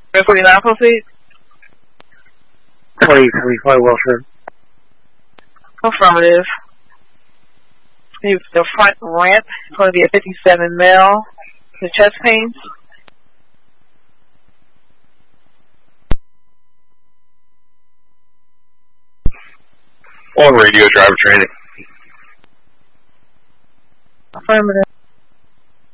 49, proceed. 2045 Wilshire. Affirmative. The front ramp is going to be a 57 mil. The chest pains. On radio, driver training. Affirmative.